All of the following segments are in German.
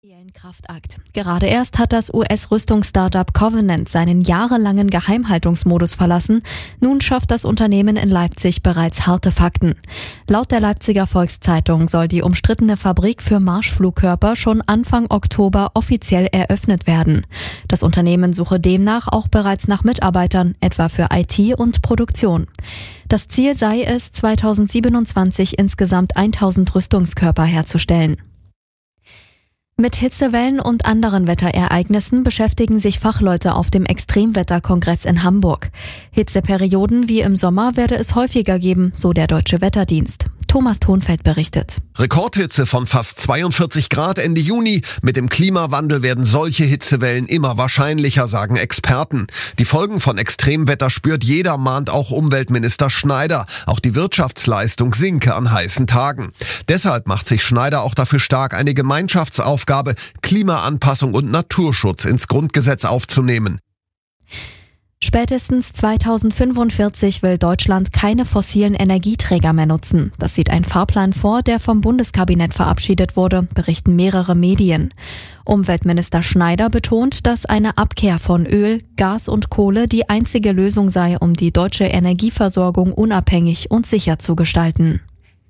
Kraftakt. Gerade erst hat das US-Rüstungsstartup Covenant seinen jahrelangen Geheimhaltungsmodus verlassen. Nun schafft das Unternehmen in Leipzig bereits harte Fakten. Laut der Leipziger Volkszeitung soll die umstrittene Fabrik für Marschflugkörper schon Anfang Oktober offiziell eröffnet werden. Das Unternehmen suche demnach auch bereits nach Mitarbeitern, etwa für IT und Produktion. Das Ziel sei es, 2027 insgesamt 1000 Rüstungskörper herzustellen. Mit Hitzewellen und anderen Wetterereignissen beschäftigen sich Fachleute auf dem Extremwetterkongress in Hamburg. Hitzeperioden wie im Sommer werde es häufiger geben, so der Deutsche Wetterdienst. Thomas Thonfeld berichtet. Rekordhitze von fast 42 Grad Ende Juni. Mit dem Klimawandel werden solche Hitzewellen immer wahrscheinlicher, sagen Experten. Die Folgen von Extremwetter spürt jeder, mahnt auch Umweltminister Schneider. Auch die Wirtschaftsleistung sinke an heißen Tagen. Deshalb macht sich Schneider auch dafür stark, eine Gemeinschaftsaufgabe, Klimaanpassung und Naturschutz ins Grundgesetz aufzunehmen. Spätestens 2045 will Deutschland keine fossilen Energieträger mehr nutzen. Das sieht ein Fahrplan vor, der vom Bundeskabinett verabschiedet wurde, berichten mehrere Medien. Umweltminister Schneider betont, dass eine Abkehr von Öl, Gas und Kohle die einzige Lösung sei, um die deutsche Energieversorgung unabhängig und sicher zu gestalten.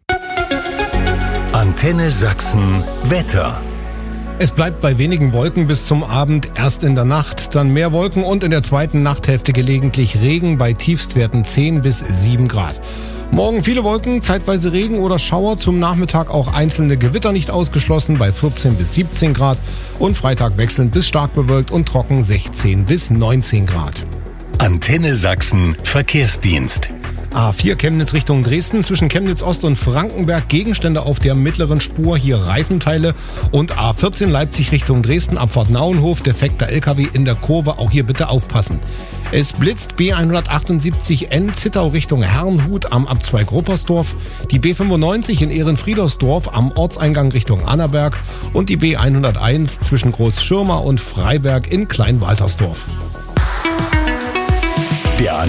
Antenne Sachsen Wetter. Es bleibt bei wenigen Wolken bis zum Abend, erst in der Nacht, dann mehr Wolken und in der zweiten Nachthälfte gelegentlich Regen bei Tiefstwerten 10 bis 7 Grad. Morgen viele Wolken, zeitweise Regen oder Schauer, zum Nachmittag auch einzelne Gewitter nicht ausgeschlossen bei 14 bis 17 Grad und Freitag wechselnd bis stark bewölkt und trocken 16 bis 19 Grad. Antenne Sachsen Verkehrsdienst. A4 Chemnitz Richtung Dresden, zwischen Chemnitz Ost und Frankenberg Gegenstände auf der mittleren Spur, hier Reifenteile. Und A14 Leipzig Richtung Dresden, Abfahrt Nauenhof, defekter LKW in der Kurve, auch hier bitte aufpassen. Es blitzt B178N Zittau Richtung Herrnhut am Abzweig Ruppersdorf, die B95 in Ehrenfriedersdorf am Ortseingang Richtung Annaberg und die B101 zwischen Großschirma und Freiberg in Kleinwaltersdorf. Der